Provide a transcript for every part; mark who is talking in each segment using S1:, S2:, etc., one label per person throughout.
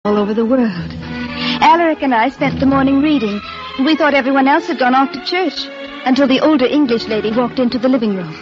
S1: all over the world. Alaric and I spent the morning reading. We thought everyone else had gone off to church until the older English lady walked into the living room.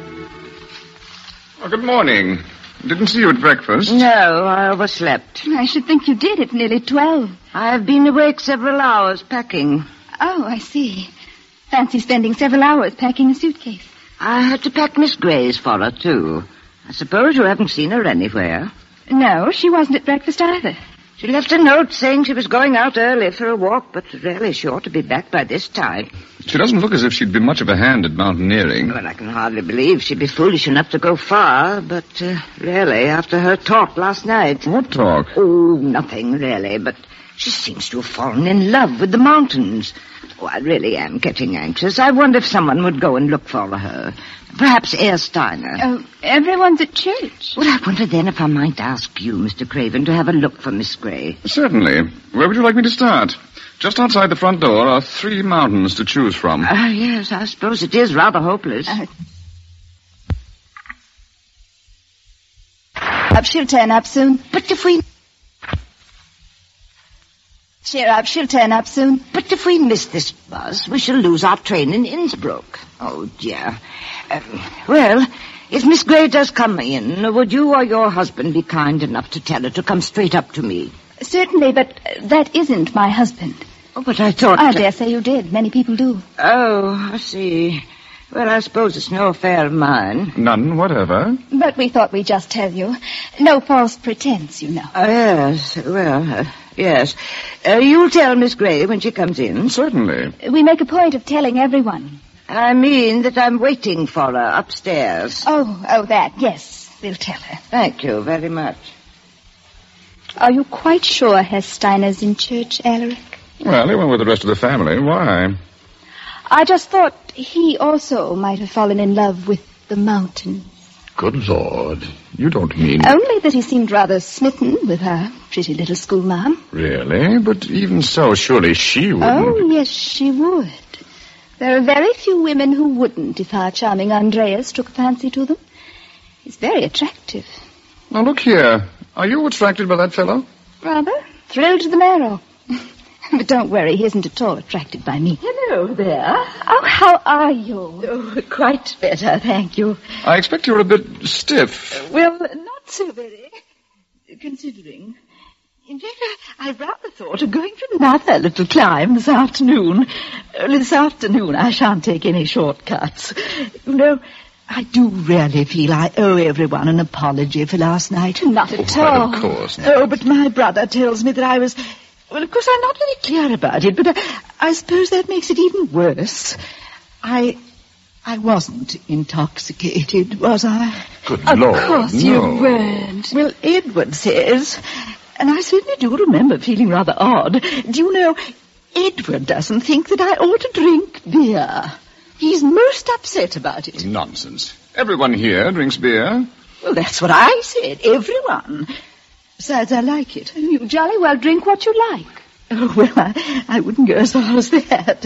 S2: Oh, good morning. Didn't see you at breakfast.
S3: No, I overslept.
S1: I should think you did. It's nearly 12.
S3: I've been awake several hours packing.
S1: Oh, I see. Fancy spending several hours packing a suitcase.
S3: I had to pack Miss Gray's for her, too. I suppose you haven't seen her anywhere.
S1: No, she wasn't at breakfast either.
S3: She left a note saying she was going out early for a walk, but really she ought to be back by this time.
S2: She doesn't look as if she'd been much of a hand at mountaineering.
S3: Well, I can hardly believe she'd be foolish enough to go far, but really, after her talk last night...
S2: What talk?
S3: Oh, nothing, really, but she seems to have fallen in love with the mountains. Oh, I really am getting anxious. I wonder if someone would go and look for her. Perhaps Herr Steiner.
S1: Oh, everyone's at church.
S3: Well, I wonder then if I might ask you, Mr. Craven, to have a look for Miss Gray.
S2: Certainly. Where would you like me to start? Just outside the front door are 3 mountains to choose from.
S3: Yes, I suppose it is rather hopeless.
S1: She'll turn up soon.
S3: But if we...
S1: Cheer up, she'll turn up soon.
S3: But if we miss this bus, we shall lose our train in Innsbruck. Oh, dear. Well, if Miss Gray does come in, would you or your husband be kind enough to tell her to come straight up to me?
S1: Certainly, but that isn't my husband.
S3: Oh, but I thought...
S1: I dare say you did. Many people do.
S3: Oh, I see. Well, I suppose it's no affair of mine.
S2: None whatever.
S1: But we thought we'd just tell you. No false pretense, you know.
S3: Yes, well, yes. You'll tell Miss Gray when she comes in?
S2: Certainly.
S1: We make a point of telling everyone.
S3: I mean that I'm waiting for her upstairs.
S1: Oh, that, yes. We'll tell her.
S3: Thank you very much.
S1: Are you quite sure Herr Steiner's in church, Alaric?
S2: Well, he went with the rest of the family. Why?
S1: I just thought he also might have fallen in love with the mountain.
S2: Good Lord. You don't mean...
S1: Only that he seemed rather smitten with her pretty little schoolma'am.
S2: Really? But even so, surely she wouldn't...
S1: Oh, yes, she would. There are very few women who wouldn't if our charming Andreas took a fancy to them. He's very attractive.
S2: Now, look here. Are you attracted by that fellow?
S1: Rather. Thrilled to the marrow. But don't worry, he isn't at all attracted by me.
S3: Hello there.
S1: Oh, how are you?
S3: Oh, quite better, thank you.
S2: I expect you're a bit stiff.
S3: Well, not so very, considering. In fact, I rather thought of going for another little climb this afternoon. This afternoon I shan't take any shortcuts. You know, I do really feel I owe everyone an apology for last night.
S1: Not at all.
S2: Of course not.
S3: Oh, but my brother tells me that I was... Well, of course, I'm not very clear about it, but I suppose that makes it even worse. I wasn't intoxicated, was I?
S2: Good
S1: Of
S2: Lord,
S1: course
S2: no.
S1: you weren't.
S3: Well, Edward says, and I certainly do remember feeling rather odd. Do you know, Edward doesn't think that I ought to drink beer. He's most upset about it.
S2: Nonsense. Everyone here drinks beer.
S3: Well, that's what I said, everyone. Besides, I like it.
S1: You jolly well drink what you like.
S3: Oh, well, I wouldn't go as far as that.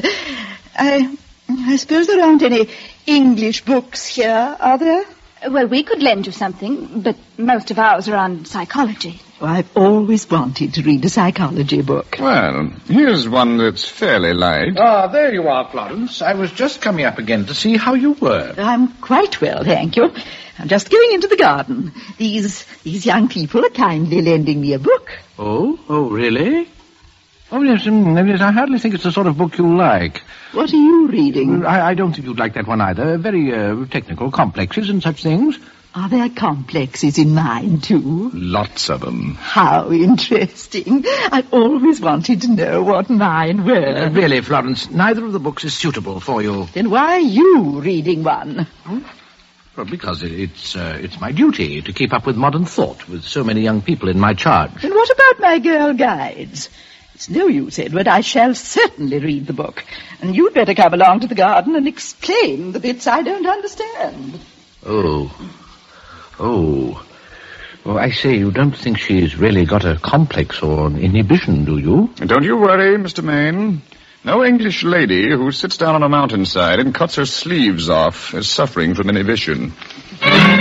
S3: I suppose there aren't any English books here, are there?
S1: Well, we could lend you something, but most of ours are on psychology.
S3: Oh, I've always wanted to read a psychology book.
S2: Well, here's one that's fairly light.
S4: Ah, there you are, Florence. I was just coming up again to see how you were.
S3: I'm quite well, thank you. I'm just going into the garden. These young people are kindly lending me a book.
S4: Oh, really? Oh, yes, I hardly think it's the sort of book you like.
S3: What are you reading?
S4: I don't think you'd like that one either. Very technical, complexes and such things.
S3: Are there complexes in mine, too?
S2: Lots of them.
S3: How interesting. I've always wanted to know what mine were.
S4: Really, Florence, neither of the books is suitable for you.
S3: Then why are you reading one?
S4: Well, because it's my duty to keep up with modern thought with so many young people in my charge.
S3: And what about my girl guides? It's no use, Edward. I shall certainly read the book. And you'd better come along to the garden and explain the bits I don't understand.
S4: Oh, I say, you don't think she's really got a complex or an inhibition, do you?
S2: Don't you worry, Mr. Maine. No English lady who sits down on a mountainside and cuts her sleeves off is suffering from inhibition.